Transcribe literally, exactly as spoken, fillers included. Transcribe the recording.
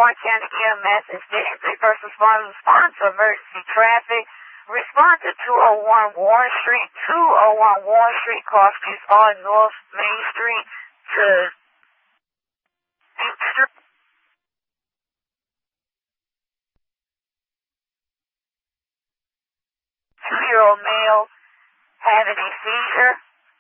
Warren County E M S is the first responders respond to emergency traffic. Respond to two oh one Warren Street, two oh one Warren Street, cross streets on North Main Street to Duke Street. Two-year-old male having a seizure.